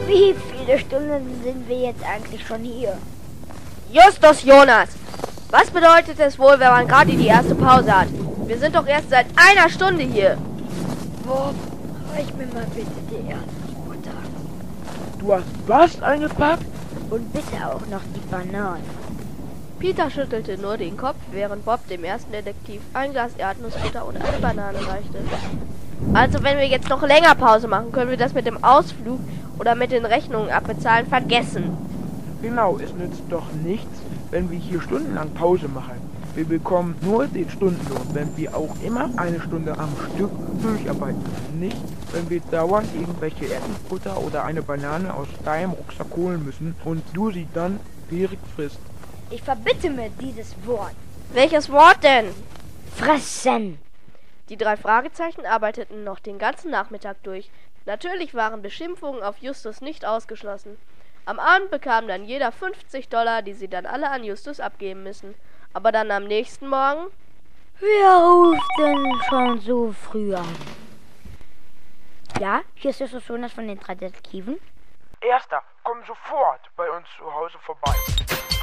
Wie viele Stunden sind wir jetzt eigentlich schon hier? Justus Jonas! Was bedeutet es wohl, wenn man gerade die erste Pause hat? Wir sind doch erst seit einer Stunde hier. Bob, reich mir mal bitte die Erdnussbutter. Du hast was eingepackt? Und bitte auch noch die Bananen. Peter schüttelte nur den Kopf, während Bob dem ersten Detektiv ein Glas Erdnussbutter und eine Banane reichte. Also wenn wir jetzt noch länger Pause machen, können wir das mit dem Ausflug oder mit den Rechnungen abbezahlen vergessen. Genau, es nützt doch nichts, wenn wir hier stundenlang Pause machen. Wir bekommen nur den Stundenlohn, wenn wir auch immer eine Stunde am Stück durcharbeiten. Nicht, wenn wir dauernd irgendwelche Erdnussbutter oder eine Banane aus deinem Rucksack holen müssen und du sie dann direkt frisst. Ich verbitte mir dieses Wort. Welches Wort denn? Fressen. Die 3 Fragezeichen arbeiteten noch den ganzen Nachmittag durch. Natürlich waren Beschimpfungen auf Justus nicht ausgeschlossen. Am Abend bekam dann jeder $50, die sie dann alle an Justus abgeben müssen. Aber dann am nächsten Morgen... Wer ruft denn schon so früh an? Ja, hier ist Justus Jonas von den 3 Detektiven. Erster, komm sofort bei uns zu Hause vorbei.